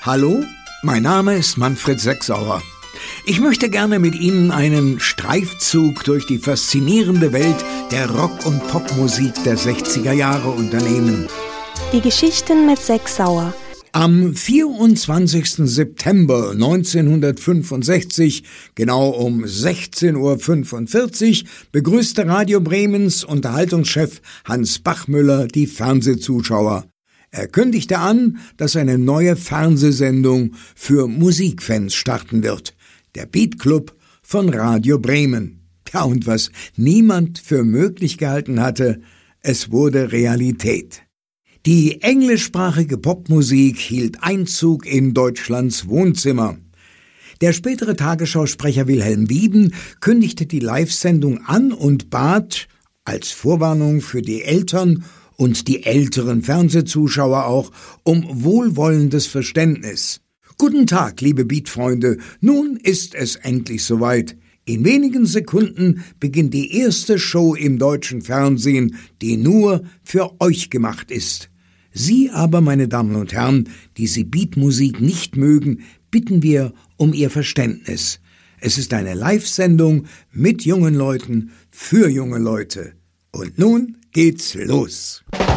Hallo, mein Name ist Manfred Sechsauer. Ich möchte gerne mit Ihnen einen Streifzug durch die faszinierende Welt der Rock- und Popmusik der 60er Jahre unternehmen. Die Geschichten mit Sechsauer. Am 24. September 1965, genau um 16:45 Uhr, begrüßte Radio Bremens Unterhaltungschef Hans Bachmüller die Fernsehzuschauer. Er kündigte an, dass eine neue Fernsehsendung für Musikfans starten wird. Der Beat Club von Radio Bremen. Ja, und was niemand für möglich gehalten hatte, es wurde Realität. Die englischsprachige Popmusik hielt Einzug in Deutschlands Wohnzimmer. Der spätere Tagesschausprecher Wilhelm Wieben kündigte die Live-Sendung an und bat, als Vorwarnung für die Eltern und die älteren Fernsehzuschauer auch, um wohlwollendes Verständnis. Guten Tag, liebe Beat-Freunde, nun ist es endlich soweit. In wenigen Sekunden beginnt die erste Show im deutschen Fernsehen, die nur für euch gemacht ist. Sie aber, meine Damen und Herren, die Sie Beatmusik nicht mögen, bitten wir um Ihr Verständnis. Es ist eine Live-Sendung mit jungen Leuten für junge Leute. Und nun geht's los.